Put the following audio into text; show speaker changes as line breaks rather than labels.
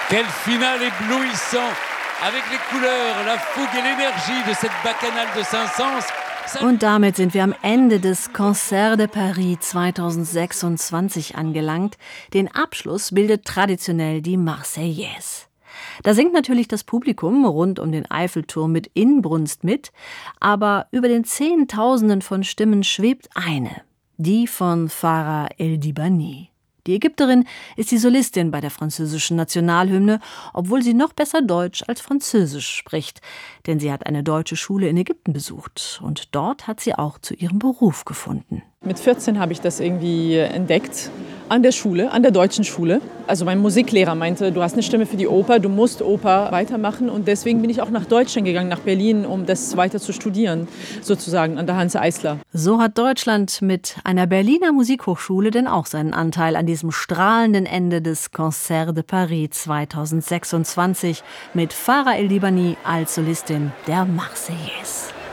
Quel final éblouissant, avec les couleurs, la fougue et l'énergie de cette bacchanale de Saint-Saëns.
Und damit sind wir am Ende des Concert de Paris 2026 angelangt. Den Abschluss bildet traditionell die Marseillaise. Da singt natürlich das Publikum rund um den Eiffelturm mit Inbrunst mit, aber über den Zehntausenden von Stimmen schwebt eine, die von Farah El-Dibani. Die Ägypterin ist die Solistin bei der französischen Nationalhymne, obwohl sie noch besser Deutsch als Französisch spricht. Denn sie hat eine deutsche Schule in Ägypten besucht. Und dort hat sie auch zu ihrem Beruf gefunden.
Mit 14 habe ich das irgendwie entdeckt. An der Schule, an der deutschen Schule. Also mein Musiklehrer meinte, du hast eine Stimme für die Oper, du musst Oper weitermachen. Und deswegen bin ich auch nach Deutschland gegangen, nach Berlin, um das weiter zu studieren, sozusagen an der Hanns Eisler.
So hat Deutschland mit einer Berliner Musikhochschule denn auch seinen Anteil an diesem strahlenden Ende des Concert de Paris 2026 mit Farah El-Dibani als Solistin der Marseillaise.